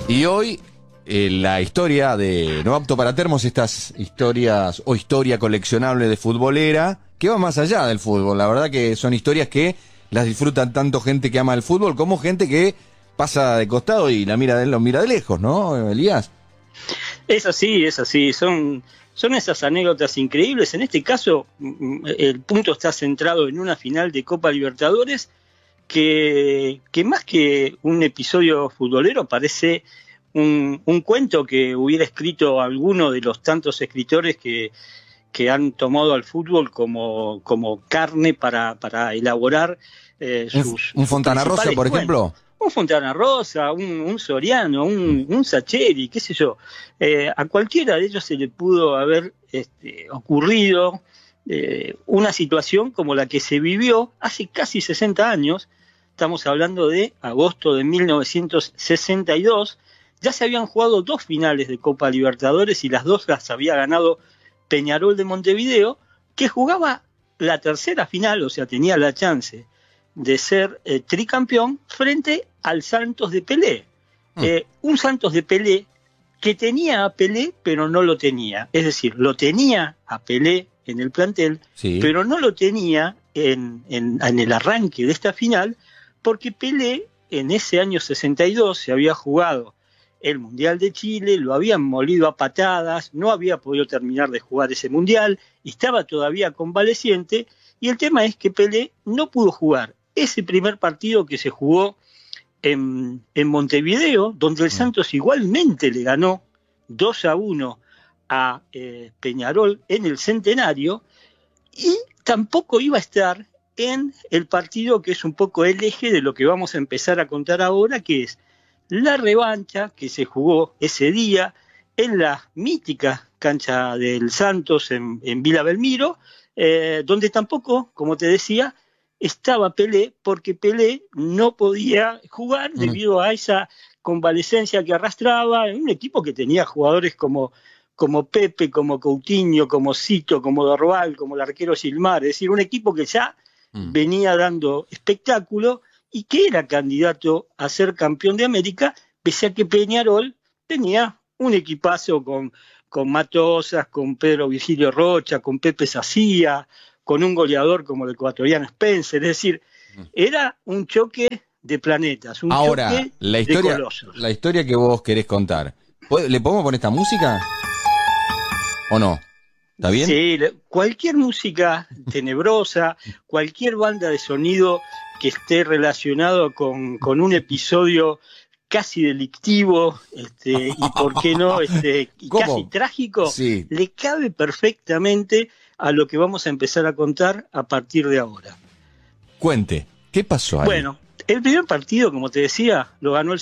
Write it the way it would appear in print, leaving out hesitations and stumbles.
Y hoy la historia de No apto para termos, estas historias o historia coleccionable de futbolera, que va más allá del fútbol. La verdad que son historias que las disfrutan tanto gente que ama el fútbol como gente que pasa de costado y lo mira de lejos, ¿no, Elías? Es así, son esas anécdotas increíbles. En este caso, el punto está centrado en una final de Copa Libertadores que más que un episodio futbolero parece un cuento que hubiera escrito alguno de los tantos escritores que han tomado al fútbol como carne para elaborar un Fontana Rosa, por ejemplo. Un Fontana Rosa, un Soriano, un Sacheri, qué sé yo. A cualquiera de ellos se le pudo haber ocurrido una situación como la que se vivió hace casi 60 años. Estamos hablando de agosto de 1962. Ya se habían jugado 2 finales de Copa Libertadores y las 2 las había ganado Peñarol de Montevideo, que jugaba la tercera final, o sea, tenía la chance de ser tricampeón frente al Santos de Pelé. Un Santos de Pelé que tenía a Pelé, pero no lo tenía. Es decir, lo tenía a Pelé en el plantel, sí, pero no lo tenía en el arranque de esta final, porque Pelé en ese año 62 se había jugado el Mundial de Chile, lo habían molido a patadas, no había podido terminar de jugar ese Mundial, estaba todavía convaleciente, y el tema es que Pelé no pudo jugar ese primer partido que se jugó en Montevideo, donde el Santos igualmente le ganó 2-1 a Peñarol en el Centenario, y tampoco iba a estar en el partido que es un poco el eje de lo que vamos a empezar a contar ahora, que es la revancha que se jugó ese día en la mítica cancha del Santos en Villa Belmiro, donde tampoco, como te decía, estaba Pelé, porque Pelé no podía jugar debido a esa convalecencia que arrastraba en un equipo que tenía jugadores como Pepe, como Coutinho, como Cito, como Dorval, como el arquero Gilmar, es decir, un equipo que ya venía dando espectáculo y que era candidato a ser campeón de América, pese a que Peñarol tenía un equipazo con Matosas, con Pedro Virgilio Rocha, con Pepe Sacía, con un goleador como el ecuatoriano Spencer. Es decir, era un choque de planetas, un choque de colosos. La historia que vos querés contar, ¿le podemos poner esta música? ¿O no? ¿Está bien? Sí, cualquier música tenebrosa, cualquier banda de sonido que esté relacionado con un episodio casi delictivo, y por qué no, casi trágico, sí, le cabe perfectamente a lo que vamos a empezar a contar a partir de ahora. Cuente, ¿qué pasó ahí? Bueno, el primer partido, como te decía, lo ganó el